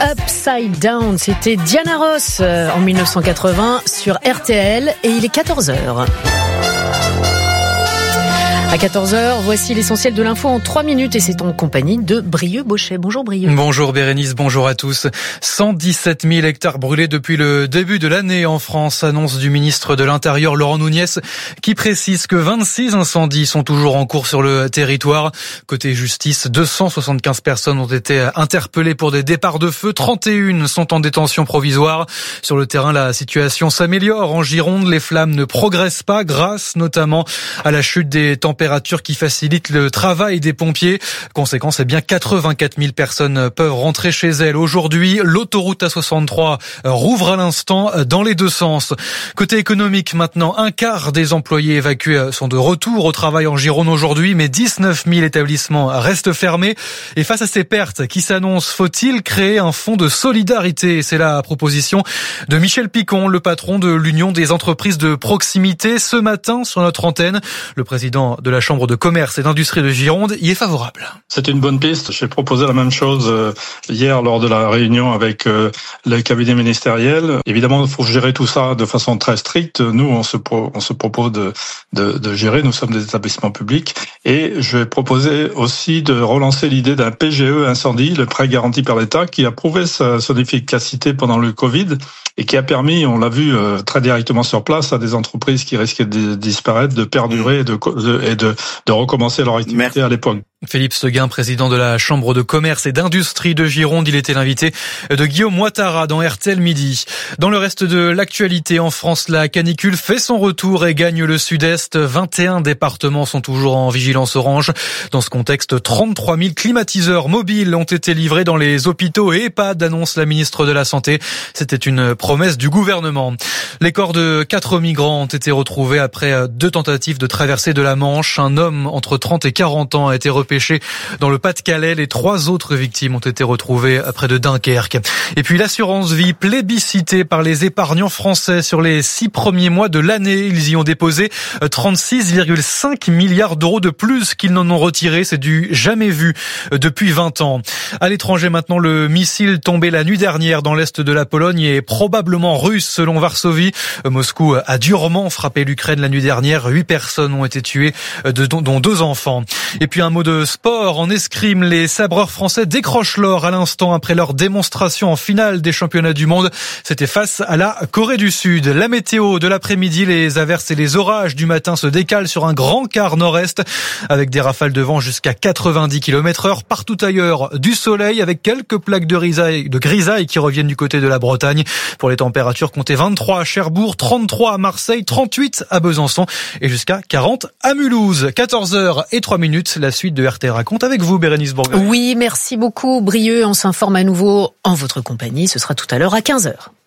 Upside Down, c'était Diana Ross en 1980 sur RTL et il est 14h. À 14h, voici l'essentiel de l'info en 3 minutes et c'est en compagnie de Brieux Bochet. Bonjour Brieux. Bonjour Bérénice, bonjour à tous. 117 000 hectares brûlés depuis le début de l'année en France, annonce du ministre de l'Intérieur Laurent Nunez, qui précise que 26 incendies sont toujours en cours sur le territoire. Côté justice, 275 personnes ont été interpellées pour des départs de feu, 31 sont en détention provisoire. Sur le terrain, la situation s'améliore. En Gironde, les flammes ne progressent pas grâce notamment à la chute des températures qui facilite le travail des pompiers. Conséquence, 84 000 personnes peuvent rentrer chez elles. Aujourd'hui, l'autoroute A63 rouvre à l'instant dans les deux sens. Côté économique maintenant, un quart des employés évacués sont de retour au travail en Gironde aujourd'hui, mais 19 000 établissements restent fermés. Et face à ces pertes qui s'annoncent, faut-il créer un fonds de solidarité? C'est la proposition de Michel Picon, le patron de l'Union des entreprises de proximité, ce matin sur notre antenne. Le président de la Chambre de commerce et d'industrie de Gironde y est favorable. C'est une bonne piste. J'ai proposé la même chose hier lors de la réunion avec le cabinet ministériel. Évidemment, il faut gérer tout ça de façon très stricte. Nous, on se propose de gérer. Nous sommes des établissements publics. Et je vais proposer aussi de relancer l'idée d'un PGE incendie, le prêt garanti par l'État, qui a prouvé son efficacité pendant le Covid et qui a permis, on l'a vu très directement sur place, à des entreprises qui risquaient de disparaître, de perdurer et de recommencer leur activité à l'époque. Philippe Seguin, président de la Chambre de commerce et d'industrie de Gironde, il était l'invité de Guillaume Ouattara dans RTL Midi. Dans le reste de l'actualité en France, la canicule fait son retour et gagne le sud-est. 21 départements sont toujours en vigilance orange. Dans ce contexte, 33 000 climatiseurs mobiles ont été livrés dans les hôpitaux et EHPAD, annonce la ministre de la Santé. C'était une promesse du gouvernement. Les corps de 4 migrants ont été retrouvés après 2 tentatives de traversée de la Manche. Un homme entre 30 et 40 ans a été repêché dans le Pas-de-Calais. Les 3 autres victimes ont été retrouvées près de Dunkerque. Et puis l'assurance vie plébiscitée par les épargnants français sur les 6 premiers mois de l'année. Ils y ont déposé 36,5 milliards d'euros de plus qu'ils n'en ont retiré. C'est du jamais vu depuis 20 ans. À l'étranger maintenant, le missile tombé la nuit dernière dans l'est de la Pologne est probablement russe selon Varsovie. Moscou a durement frappé l'Ukraine la nuit dernière. 8 personnes ont été tuées, dont 2 enfants. Et puis un mot de sport en escrime. Les sabreurs français décrochent l'or à l'instant après leur démonstration en finale des championnats du monde. C'était face à la Corée du Sud. La météo de l'après-midi, les averses et les orages du matin se décalent sur un grand quart nord-est avec des rafales de vent jusqu'à 90 km/h. Partout ailleurs, du soleil avec quelques plaques de grisaille qui reviennent du côté de la Bretagne. Pour les températures, comptez 23 à Cherbourg, 33 à Marseille, 38 à Besançon et jusqu'à 40 à Mulhouse. 14h03, la suite de RT Raconte avec vous, Bérénice Bourgueil. Oui, merci beaucoup Brieux. On s'informe à nouveau en votre compagnie. Ce sera tout à l'heure à 15h.